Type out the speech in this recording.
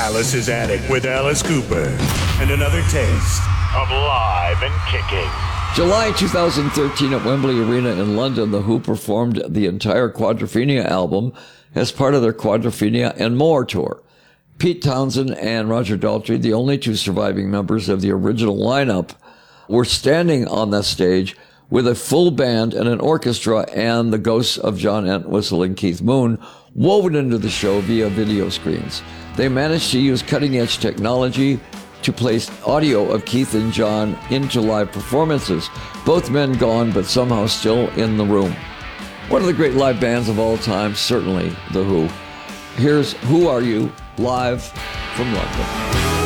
Alice's Attic with Alice Cooper. And another taste of live and kicking. July 2013 at Wembley Arena in London, The Who performed the entire Quadrophenia album as part of their Quadrophenia and More tour. Pete Townsend and Roger Daltrey, the only two surviving members of the original lineup, were standing on that stage with a full band and an orchestra and the ghosts of John Entwistle and Keith Moon woven into the show via video screens. They managed to use cutting-edge technology to place audio of Keith and John into live performances, both men gone but somehow still in the room. One of the great live bands of all time, certainly The Who. Here's Who Are You, live from London.